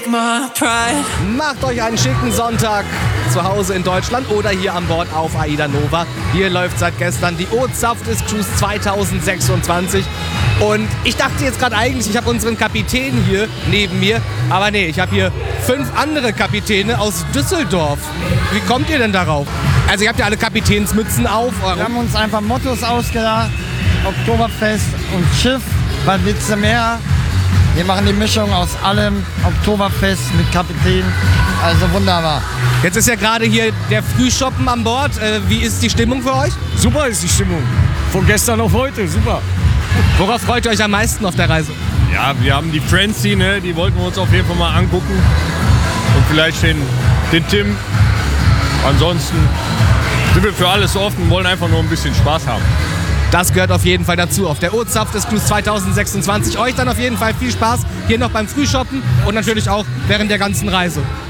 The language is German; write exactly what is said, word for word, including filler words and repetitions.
take my pride. Macht euch einen schicken Sonntag zu Hause in Deutschland oder hier an Bord auf AIDA Nova. Hier läuft seit gestern die O-Saft ist Cruise zweitausendsechsundzwanzig. Und ich dachte jetzt gerade eigentlich, ich habe unseren Kapitän hier neben mir. Aber nee, ich habe hier fünf andere Kapitäne aus Düsseldorf. Wie kommt ihr denn darauf? Also ihr habt ja alle Kapitänsmützen auf. Wir haben uns einfach Mottos ausgedacht. Oktoberfest und Schiff, was willst du mehr? Wir machen die Mischung aus allem. Oktoberfest mit Kapitän. Also wunderbar. Jetzt ist ja gerade hier der Frühschoppen an Bord. Äh, wie ist die Stimmung für euch? Super ist die Stimmung. Von gestern auf heute, super. Worauf freut ihr euch am meisten auf der Reise? Ja, wir haben die Frenzy, ne? Die wollten wir uns auf jeden Fall mal angucken. Und vielleicht den, den Tim. Ansonsten sind wir für alles offen, wollen einfach nur ein bisschen Spaß haben. Das gehört auf jeden Fall dazu. Auf der O-Saft des Cruise zweitausendsechsundzwanzig. Euch dann auf jeden Fall viel Spaß hier noch beim Frühshoppen und natürlich auch während der ganzen Reise.